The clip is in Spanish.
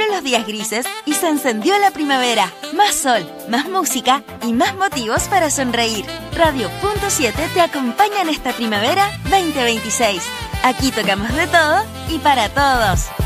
fueron los días grises y se encendió la primavera. Más sol, más música y más motivos para sonreír. Radio Punto 7 te acompaña en esta primavera 2026. Aquí tocamos de todo y para todos.